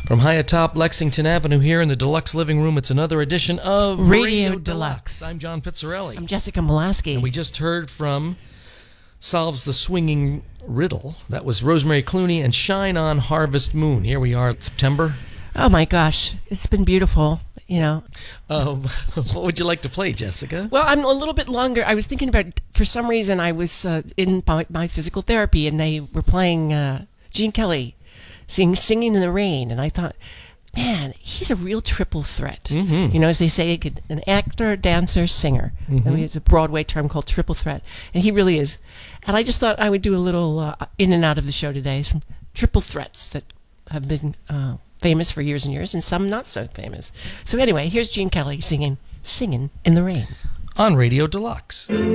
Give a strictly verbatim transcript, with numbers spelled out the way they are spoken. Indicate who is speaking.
Speaker 1: From high atop Lexington Avenue here in the Deluxe Living Room, it's another edition of
Speaker 2: Radio,
Speaker 1: Radio
Speaker 2: Deluxe.
Speaker 1: Deluxe. I'm John Pizzarelli.
Speaker 2: I'm Jessica Molaski.
Speaker 1: And we just heard from Solves the Swinging Riddle. That was Rosemary Clooney and Shine On Harvest Moon. Here we are in September.
Speaker 2: Oh my gosh, it's been beautiful, you know.
Speaker 1: Um, what would you like to play, Jessica?
Speaker 2: Well, I'm a little bit longer. I was thinking about, for some reason, I was uh, in my, my physical therapy, and they were playing uh, Gene Kelly sing Singing in the Rain, and I thought, man, he's a real triple threat.
Speaker 1: Mm-hmm.
Speaker 2: You know, as they say, an actor, dancer, singer.
Speaker 1: Mm-hmm.
Speaker 2: I mean, it's a Broadway term called triple threat, and he really is. And I just thought I would do a little uh, in and out of the show today, some triple threats that have been uh, famous for years and years, and some not so famous. So anyway, here's Gene Kelly singing Singing in the Rain.
Speaker 1: On Radio Deluxe.